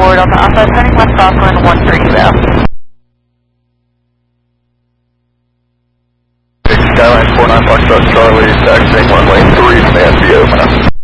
forward on the outside, heading west Southland 13 eval. Skyline 49 Foxtrot Charlie, taxiing runway 3, command VO.